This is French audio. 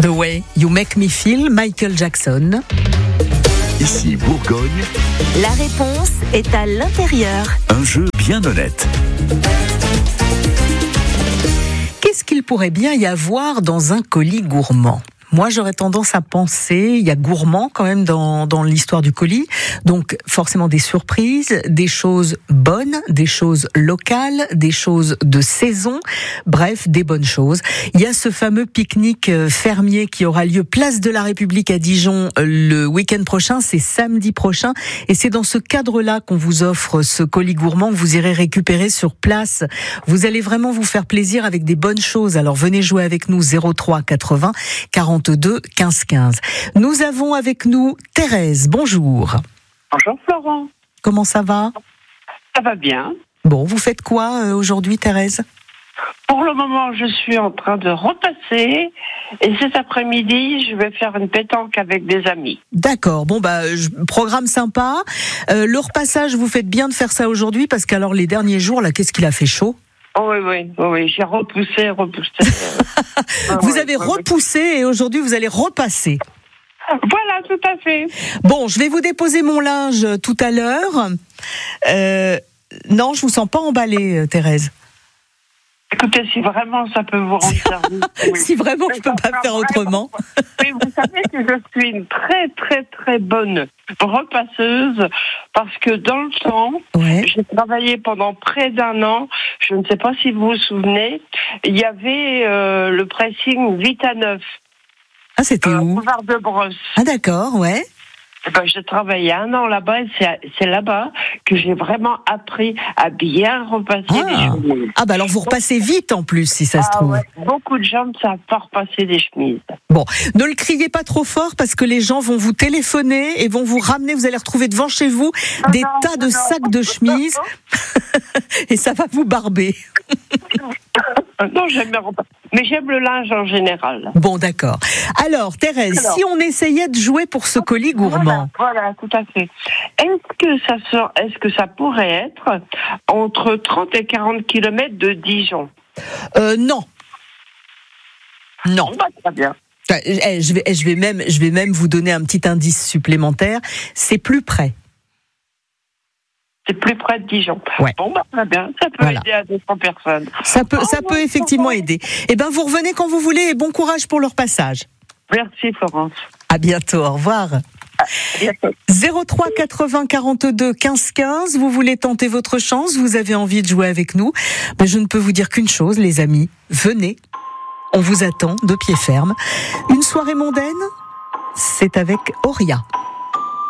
The Way You Make Me Feel, Michael Jackson. Ici Bourgogne, La réponse est à l'intérieur. un jeu bien honnête. Qu'est-ce qu'il pourrait bien y avoir dans un colis gourmand ? Moi, j'aurais tendance à penser, il y a gourmand quand même dans l'histoire du colis, donc forcément des surprises, des choses bonnes, des choses locales, des choses de saison, bref, des bonnes choses. Il y a ce fameux pique-nique fermier qui aura lieu place de la République à Dijon le week-end prochain, c'est samedi prochain, et c'est dans ce cadre-là qu'on vous offre ce colis gourmand que vous irez récupérer sur place. Vous allez vraiment vous faire plaisir avec des bonnes choses, alors venez jouer avec nous 03 80 42 15 15. Nous avons avec nous Thérèse, bonjour. Bonjour Florent. Comment ça va ? Ça va bien. Bon, vous faites quoi aujourd'hui Thérèse ? Pour le moment, je suis en train de repasser et cet après-midi, je vais faire une pétanque avec des amis. D'accord, bon programme sympa. Le repassage, vous faites bien de faire ça aujourd'hui parce qu'alors les derniers jours, là, qu'est-ce qu'il a fait chaud ? Oh, oui, j'ai repoussé. Vous avez repoussé et aujourd'hui vous allez repasser. Voilà, tout à fait. Bon, je vais vous déposer mon linge tout à l'heure. Non, je vous sens pas emballée, Thérèse. Écoutez, si vraiment ça peut vous rendre service. Oui. Si vraiment je peux pas faire autrement. Oui, vous savez que je suis une très, très, très bonne repasseuse parce que dans le temps, Ouais. j'ai travaillé pendant près d'1 an. Je ne sais pas si vous vous souvenez. Il y avait le pressing 8 à 9. Ah, c'était où ? Boulevard de Brosse. Ah, d'accord, ouais. J'ai travaillé 1 an là-bas et c'est là-bas que j'ai vraiment appris à bien repasser des chemises. Ah, alors vous repassez vite en plus, si ça se trouve. Ouais. Beaucoup de gens ne savent pas repasser des chemises. Bon, ne le criez pas trop fort parce que les gens vont vous téléphoner et vont vous ramener, vous allez retrouver devant chez vous des tas de sacs de chemises et ça va vous barber. Non, j'aime bien repasser. Mais j'aime le linge en général. Bon, d'accord. Alors, Thérèse, si on essayait de jouer pour ce colis gourmand. Voilà, tout à fait. Est-ce que ça pourrait être entre 30 et 40 km de Dijon ? Non. Non. Très bien. Je vais même vous donner un petit indice supplémentaire. C'est plus près. C'est plus près de Dijon. Ouais. Bon, très bien. Ça peut aider à 200 personnes. Ça peut effectivement aider. Eh ben, vous revenez quand vous voulez et bon courage pour leur passage. Merci, Florence. À bientôt. Au revoir. À bientôt. 03 80 42 15 15. Vous voulez tenter votre chance? Vous avez envie de jouer avec nous? Ben, je ne peux vous dire qu'une chose, les amis. Venez. On vous attend de pied ferme. Une soirée mondaine? C'est avec Auria.